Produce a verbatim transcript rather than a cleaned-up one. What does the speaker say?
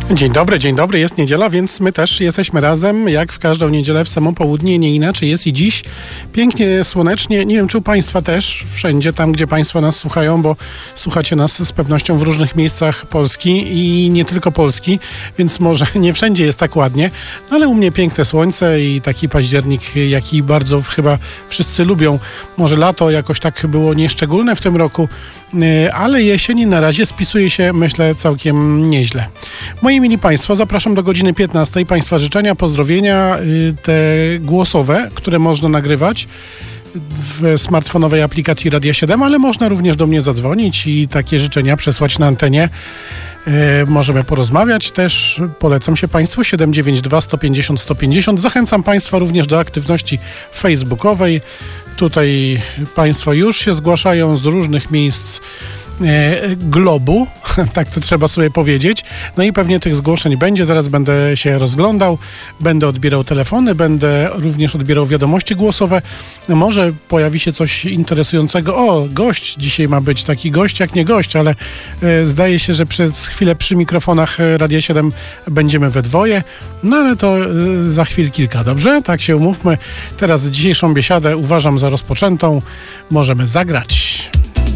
Dzień dobry, dzień dobry, jest niedziela, więc my też jesteśmy razem, jak w każdą niedzielę w samo południe, nie inaczej jest i dziś pięknie, słonecznie, nie wiem czy u Państwa też, wszędzie tam, gdzie Państwo nas słuchają, bo słuchacie nas z pewnością w różnych miejscach Polski i nie tylko Polski, więc może nie wszędzie jest tak ładnie, no ale u mnie piękne słońce i taki październik, jaki bardzo chyba wszyscy lubią. Może lato jakoś tak było nieszczególne w tym roku, ale jesień na razie spisuje się, myślę, całkiem nieźle. Moi mili Państwo, zapraszam do godziny piętnastej. Państwa życzenia, pozdrowienia, te głosowe, które można nagrywać w smartfonowej aplikacji Radia siedem, ale można również do mnie zadzwonić i takie życzenia przesłać na antenie. E, możemy porozmawiać też. Polecam się Państwu siedem dziewięć dwa sto pięćdziesiąt sto pięćdziesiąt. Zachęcam Państwa również do aktywności facebookowej. Tutaj Państwo już się zgłaszają z różnych miejsc globu, tak to trzeba sobie powiedzieć. No i pewnie tych zgłoszeń będzie, zaraz będę się rozglądał, będę odbierał telefony, będę również odbierał wiadomości głosowe. Może pojawi się coś interesującego. O, gość dzisiaj ma być, taki gość jak nie gość, ale e, zdaje się, że przez chwilę przy mikrofonach Radia siedem będziemy we dwoje, no ale to e, za chwil kilka, dobrze? Tak się umówmy. Teraz dzisiejszą biesiadę uważam za rozpoczętą. Możemy zagrać.